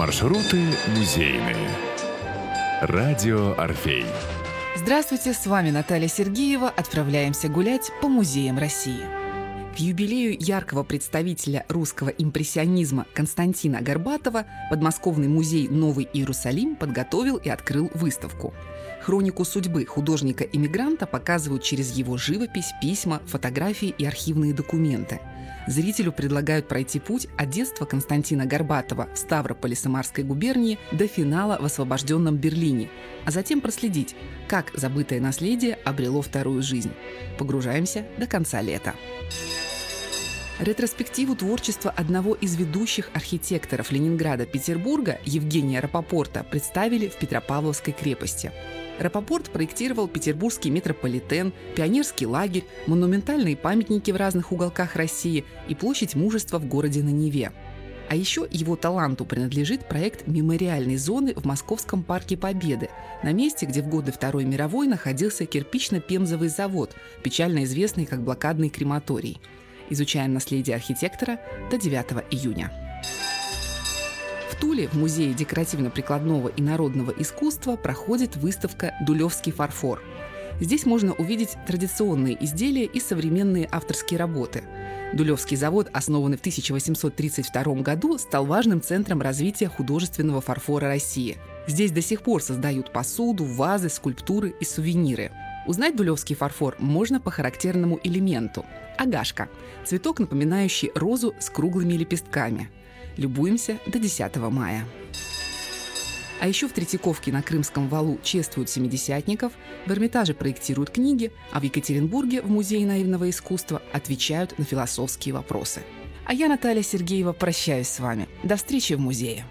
Маршруты музейные. Радио «Орфей». Здравствуйте, с вами Наталья Сергеева. Отправляемся гулять по музеям России. К юбилею яркого представителя русского импрессионизма Константина Горбатова подмосковный музей «Новый Иерусалим» подготовил и открыл выставку. Хронику судьбы художника-эмигранта показывают через его живопись, письма, фотографии и архивные документы. Зрителю предлагают пройти путь от детства Константина Горбатова в Ставрополе Самарской губернии до финала в освобожденном Берлине, а затем проследить, как забытое наследие обрело вторую жизнь. Погружаемся до конца лета. Ретроспективу творчества одного из ведущих архитекторов Ленинграда-Петербурга Евгения Рапопорта представили в Петропавловской крепости. Рапопорт проектировал петербургский метрополитен, пионерский лагерь, монументальные памятники в разных уголках России и площадь Мужества в городе на Неве. А еще его таланту принадлежит проект мемориальной зоны в Московском парке Победы, на месте, где в годы Второй мировой находился кирпично-пемзовый завод, печально известный как блокадный крематорий. Изучаем наследие архитектора до 9 июня. В Туле в Музее декоративно-прикладного и народного искусства проходит выставка «Дулевский фарфор». Здесь можно увидеть традиционные изделия и современные авторские работы. Дулевский завод, основанный в 1832 году, стал важным центром развития художественного фарфора России. Здесь до сих пор создают посуду, вазы, скульптуры и сувениры. Узнать дулевский фарфор можно по характерному элементу – агашка – цветок, напоминающий розу с круглыми лепестками. Любуемся до 10 мая. А еще в Третьяковке на Крымском валу чествуют семидесятников, в Эрмитаже проектируют книги, а в Екатеринбурге в Музее наивного искусства отвечают на философские вопросы. А я, Наталья Сергеева, прощаюсь с вами. До встречи в музее.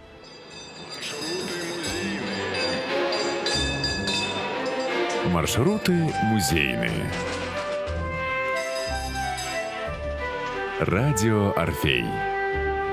Маршруты музейные. Радио «Орфей».